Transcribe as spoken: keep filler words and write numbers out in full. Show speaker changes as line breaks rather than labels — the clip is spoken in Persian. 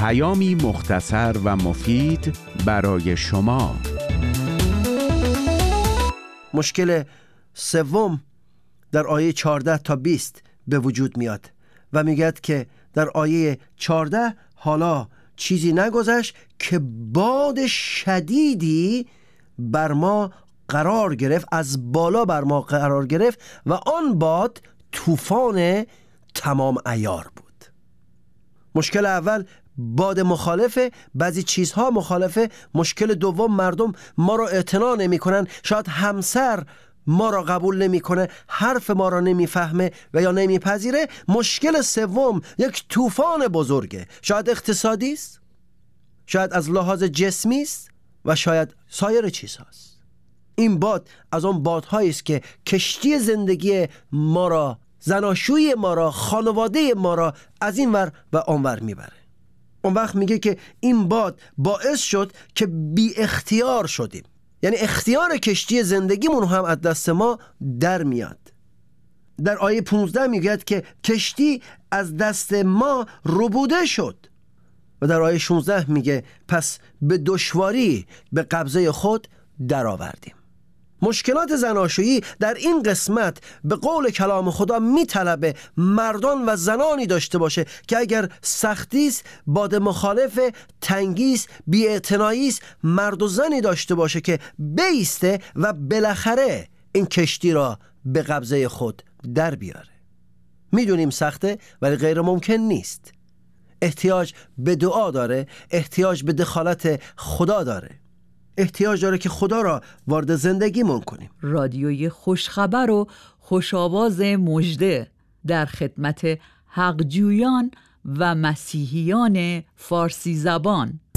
پیامی مختصر و مفید برای شما.
مشکل سوم در آیه چهارده تا بیست به وجود میاد و میگه که در آیه چهارده حالا چیزی نگذشت که باد شدیدی بر ما قرار گرفت، از بالا بر ما قرار گرفت و آن باد طوفان تمام عیار بود. مشکل اول باد مخالفه، بعضی چیزها مخالفه. مشکل دوم مردم ما را اعتنا نمی کنن، شاید همسر ما را قبول نمی کنه، حرف ما را نمی فهمه و یا نمی پذیره. مشکل سوم یک طوفان بزرگه، شاید اقتصادی است، شاید از لحاظ جسمی است و شاید سایر چیزهاست. این باد از اون بادهایی است که کشتی زندگی ما را، زناشویی ما را، خانواده ما را از این ور و آن ور میبره. اون وقت میگه که این باد باعث شد که بی اختیار شدیم، یعنی اختیار کشتی زندگیمون هم از دست ما در میاد. در آیه پانزده میگه که کشتی از دست ما ربوده شد و در آیه شانزده میگه پس به دشواری به قبضه خود در آوردیم. مشکلات زناشویی در این قسمت به قول کلام خدا میطلبه مردان و زنانی داشته باشه که اگر سختیست، باد مخالف، تنگیست، بی‌اعتناییست، مرد و زنی داشته باشه که بیسته و بالاخره این کشتی را به قبضه خود در بیاره. میدونیم سخته ولی غیر ممکن نیست. احتیاج به دعا داره، احتیاج به دخالت خدا داره، احتیاج داره که خدا را وارد زندگیمون کنیم.
رادیوی خوشخبر و خوشاواز مژده در خدمت حقجویان و مسیحیان فارسی زبان.